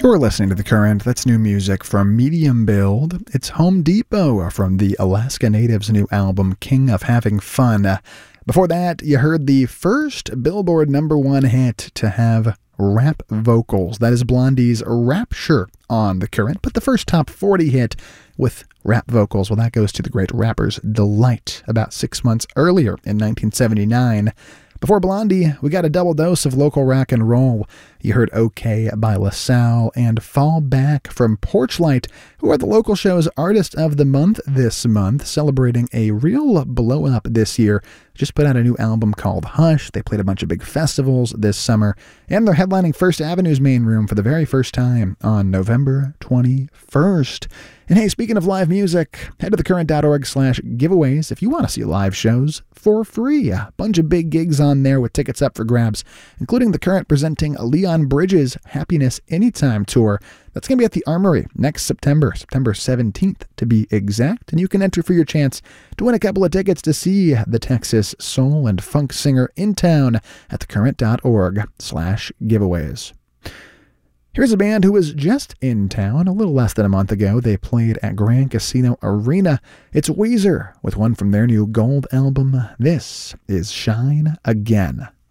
You're listening to The Current. That's new music from Medium Build. It's Home Depot from the Alaska Natives' new album, King of Having Fun. Before that, you heard the first Billboard #1 hit to have rap vocals. That is Blondie's Rapture on The Current, but the first top 40 hit with rap vocals, well, that goes to the great rapper's Delight about 6 months earlier in 1979. Before Blondie, we got a double dose of local rock and roll. You heard OK by LaSalle and Fall Back from Porchlight, who are the local show's Artist of the Month this month, celebrating a real blow-up this year. Just put out a new album called Hush. They played a bunch of big festivals this summer, and they're headlining First Avenue's main room for the very first time on November 21st. And hey, speaking of live music, head to thecurrent.org/giveaways if you want to see live shows for free. A bunch of big gigs on there with tickets up for grabs, including The Current presenting Leon Bridges' Happiness Anytime tour. That's going to be at the Armory next September 17th to be exact. And you can enter for your chance to win a couple of tickets to see the Texas soul and funk singer in town at thecurrent.org/giveaways. Here's a band who was just in town a little less than a month ago. They played at Grand Casino Arena. It's Weezer with one from their new Gold album. This is Shine Again.